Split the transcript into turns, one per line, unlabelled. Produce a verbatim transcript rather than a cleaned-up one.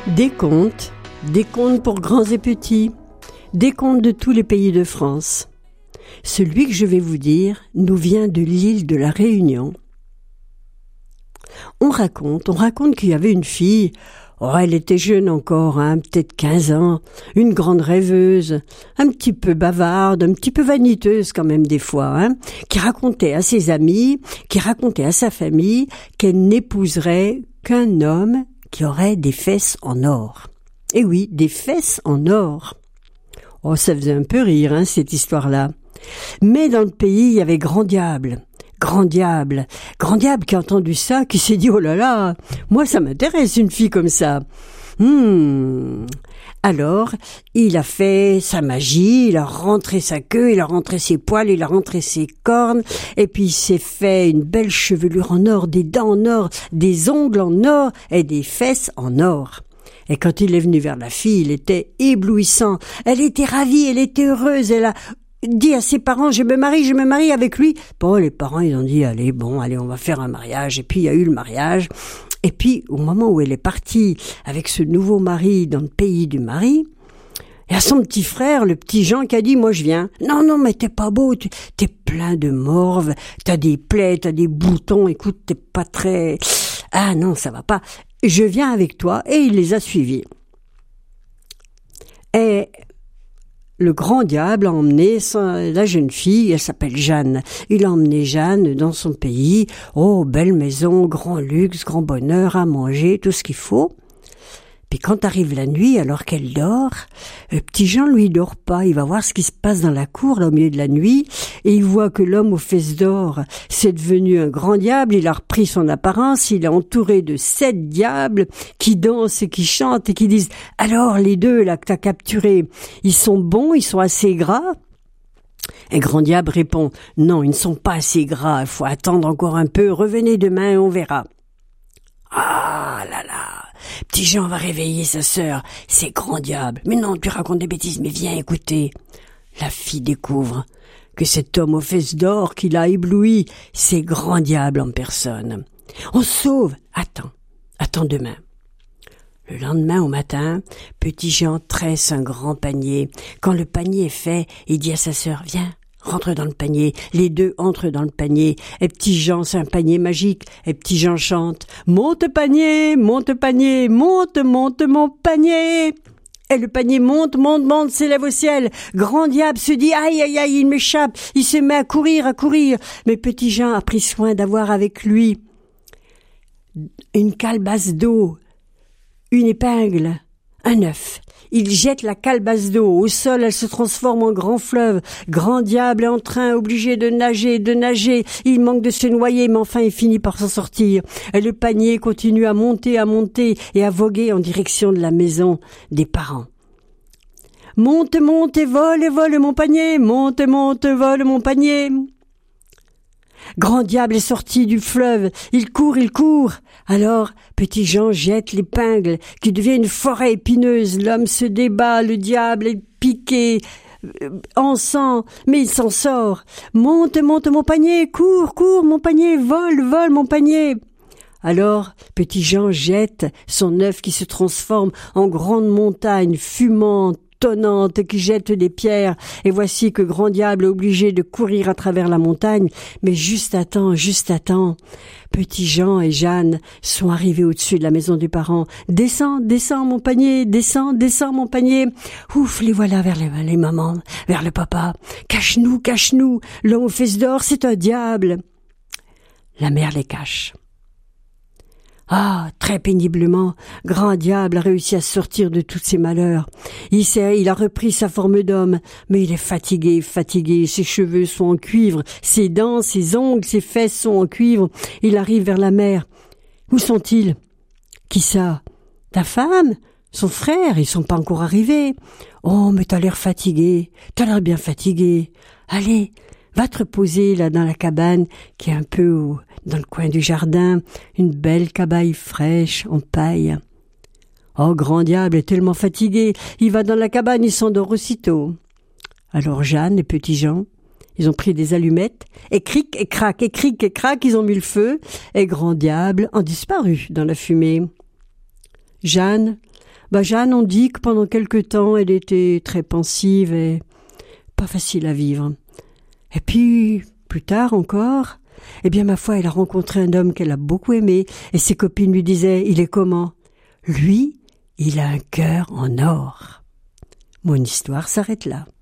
Des contes, des contes pour grands et petits, des contes de tous les pays de France. Celui que je vais vous dire nous vient de l'île de la Réunion. On raconte, on raconte qu'il y avait une fille, oh, elle était jeune encore, hein, peut-être quinze ans, une grande rêveuse, un petit peu bavarde, un petit peu vaniteuse quand même des fois, hein, qui racontait à ses amis, qui racontait à sa famille qu'elle n'épouserait qu'un homme qui aurait des fesses en or. Eh oui, des fesses en or. Oh, ça faisait un peu rire, hein, cette histoire-là. Mais dans le pays, il y avait Grand Diable. Grand Diable. Grand Diable qui a entendu ça, qui s'est dit, oh là là, moi ça m'intéresse une fille comme ça. Hmm. Alors, il a fait sa magie, il a rentré sa queue, il a rentré ses poils, il a rentré ses cornes, et puis il s'est fait une belle chevelure en or, des dents en or, des ongles en or et des fesses en or. Et quand il est venu vers la fille, il était éblouissant. Elle était ravie, elle était heureuse, elle a dit à ses parents, je me marie, je me marie avec lui. Bon, les parents, ils ont dit, allez, bon, allez, on va faire un mariage. Et puis, il y a eu le mariage. Et puis, au moment où elle est partie avec ce nouveau mari dans le pays du mari, il y a son petit frère, le petit Jean, qui a dit, moi, je viens. Non, non, mais t'es pas beau, t'es plein de morve, t'as des plaies, t'as des boutons, écoute, t'es pas très... Ah non, ça va pas. Je viens avec toi. Et il les a suivis. Et... le Grand Diable a emmené sa, la jeune fille, elle s'appelle Jeanne. Il a emmené Jeanne dans son pays. Oh, belle maison, grand luxe, grand bonheur, à manger, tout ce qu'il faut. Puis quand arrive la nuit, alors qu'elle dort, le petit Jean, lui, dort pas. Il va voir ce qui se passe dans la cour, là, au milieu de la nuit, et il voit que l'homme aux fesses d'or, c'est devenu un grand diable. Il a repris son apparence. Il est entouré de sept diables qui dansent et qui chantent et qui disent « Alors, les deux, là, que t'as capturés, ils sont bons, ils sont assez gras ?» Et Grand Diable répond « Non, ils ne sont pas assez gras. Il faut attendre encore un peu. Revenez demain et on verra. » Ah là là, petit Jean va réveiller sa sœur, c'est Grand Diable. Mais non, tu racontes des bêtises, mais viens écouter. La fille découvre que cet homme aux fesses d'or qui l'a ébloui, c'est Grand Diable en personne. On se sauve. Attends, attends demain. Le lendemain au matin, petit Jean tresse un grand panier. Quand le panier est fait, il dit à sa sœur, viens. Rentre dans le panier. Les deux entrent dans le panier. Et petit Jean, c'est un panier magique. Et petit Jean chante « Monte panier, monte panier, monte, monte mon panier !» Et le panier monte, monte, monte, s'élève au ciel. Grand Diable se dit « Aïe, aïe, aïe, il m'échappe !» Il se met à courir, à courir. Mais petit Jean a pris soin d'avoir avec lui une calebasse d'eau, une épingle, un œuf. Il jette la calebasse d'eau. Au sol, elle se transforme en grand fleuve. Grand Diable est en train, obligé de nager, de nager. Il manque de se noyer, mais enfin, il finit par s'en sortir. Et le panier continue à monter, à monter et à voguer en direction de la maison des parents. Monte, monte et vole, et vole mon panier. Monte, monte, vole mon panier. Grand Diable est sorti du fleuve. Il court, il court. Alors, petit Jean jette l'épingle, qui devient une forêt épineuse. L'homme se débat, le diable est piqué, euh, en sang, mais il s'en sort. Monte, monte mon panier, cours, cours mon panier, vole, vole mon panier. Alors, petit Jean jette son œuf qui se transforme en grande montagne fumante, tonnante, qui jette des pierres, et voici que Grand Diable est obligé de courir à travers la montagne, mais juste à temps, juste à temps. Petit Jean et Jeanne sont arrivés au-dessus de la maison des parents. Descends, descends mon panier, descends, descends mon panier. Ouf, les voilà vers les, les mamans, vers le papa. Cache-nous, cache-nous, l'homme aux fesses d'or, c'est un diable. La mère les cache. Ah, très péniblement, Grand Diable a réussi à sortir de tous ses malheurs. Il s'est, il a repris sa forme d'homme, mais il est fatigué, fatigué. Ses cheveux sont en cuivre, ses dents, ses ongles, ses fesses sont en cuivre. Il arrive vers la mer. Où sont-ils? Qui ça? Ta femme? Son frère? Ils sont pas encore arrivés. Oh, mais t'as l'air fatigué. T'as l'air bien fatigué. Allez, va te reposer là dans la cabane qui est un peu au, dans le coin du jardin, une belle cabaye fraîche en paille. Oh, Grand Diable est tellement fatigué, il va dans la cabane, il s'endort aussitôt. Alors Jeanne et petit Jean, ils ont pris des allumettes, et cric et crac, et cric et crac, ils ont mis le feu, et Grand Diable a disparu dans la fumée. Jeanne Bah, Jeanne, on dit que pendant quelque temps, elle était très pensive et pas facile à vivre. Et puis, plus tard encore, eh bien, ma foi, elle a rencontré un homme qu'elle a beaucoup aimé et ses copines lui disaient, il est comment? Lui, il a un cœur en or. Mon histoire s'arrête là.